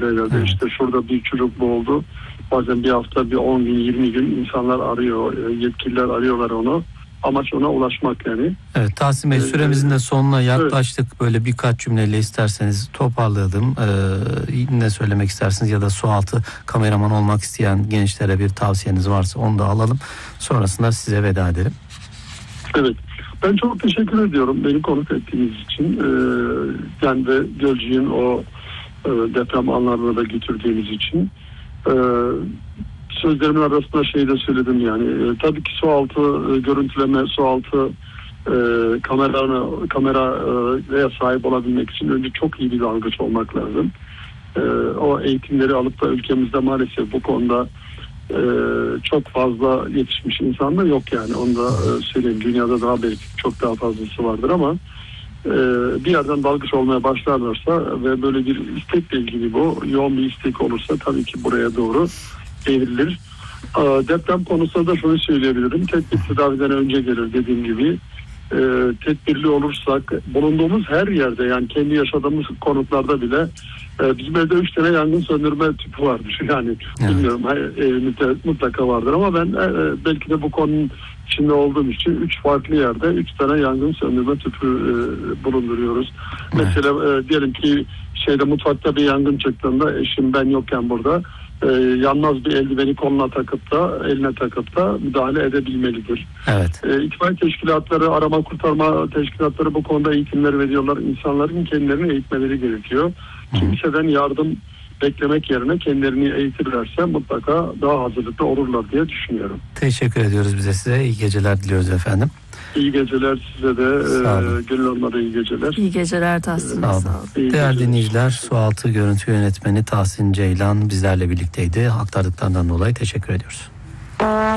vesileyle de işte şurada bir çocuk boğuldu. Bazen bir hafta, bir 10 gün, 20 gün insanlar arıyor, yetkililer arıyorlar onu. Amaç ona ulaşmak yani. Evet Tahsin Bey, süremizin de sonuna yaklaştık. Evet. Böyle birkaç cümleyle isterseniz toparlayalım. Ne söylemek istersiniz ya da sualtı kameraman olmak isteyen gençlere bir tavsiyeniz varsa onu da alalım. Sonrasında size veda edelim. Evet. Ben çok teşekkür ediyorum beni konuk ettiğiniz için. Yani de Gölcük'ün o deprem anlarına da götürdüğünüz için. Sözlerimin arasında şey de söyledim yani. Tabii ki sualtı görüntüleme, sualtı kameraya sahip olabilmek için önce çok iyi bir dalgıç olmak lazım. O eğitimleri alıp da ülkemizde maalesef bu konuda çok fazla yetişmiş insan da yok yani. Onu da söyleyeyim. Dünyada daha belki çok daha fazlası vardır ama bir yerden dalgıç olmaya başlarlarsa ve böyle bir istekle ilgili bu yoğun bir istek olursa tabii ki buraya doğru evrilir. Deprem konusunda da şunu söyleyebilirim. Tedbir tedaviden önce gelir dediğim gibi. Tedbirli olursak bulunduğumuz her yerde yani kendi yaşadığımız konutlarda bile bizim evde 3 tane yangın söndürme tüpü vardır. Yani evet. Bilmiyorum evimizde mutlaka vardır ama ben belki de bu konunun içinde olduğum için 3 farklı yerde 3 tane yangın söndürme tüpü bulunduruyoruz. Evet. Mesela diyelim ki mutfakta bir yangın çıktığında eşim ben yokken burada yanmaz bir eldiveni koluna takıp da eline takıp da müdahale edebilmelidir. Evet. İtfaiye teşkilatları, arama kurtarma teşkilatları bu konuda eğitimler veriyorlar. İnsanların kendilerini eğitmeleri gerekiyor. Kimseden yardım beklemek yerine kendilerini eğitirlerse mutlaka daha hazırlıklı olurlar diye düşünüyorum. Teşekkür ediyoruz bize size. İyi geceler diliyoruz efendim. İyi geceler size de. Gönül Hanım'a da iyi geceler. İyi geceler Tahsin Bey. Sağ olun. Değerli dinleyiciler, Sualtı görüntü yönetmeni Tahsin Ceylan bizlerle birlikteydi. Aktardıklarından dolayı teşekkür ediyoruz.